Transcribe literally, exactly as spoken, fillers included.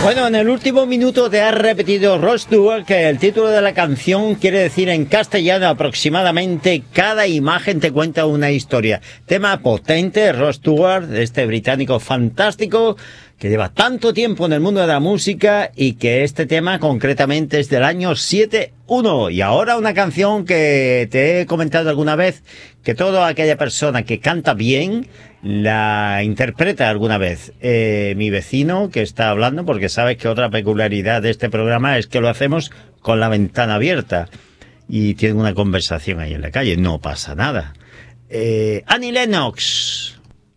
Bueno, en el último minuto te has repetido, Rod Stewart, que el título de la canción quiere decir en castellano aproximadamente cada imagen te cuenta una historia. Tema potente, Rod Stewart, este británico fantástico que lleva tanto tiempo en el mundo de la música y que este tema concretamente es del año siete uno. Y ahora una canción que te he comentado alguna vez, que toda aquella persona que canta bien la interpreta alguna vez. Eh, mi vecino que está hablando, porque sabes que otra peculiaridad de este programa es que lo hacemos con la ventana abierta y tienen una conversación ahí en la calle, no pasa nada. Eh, Annie Lennox.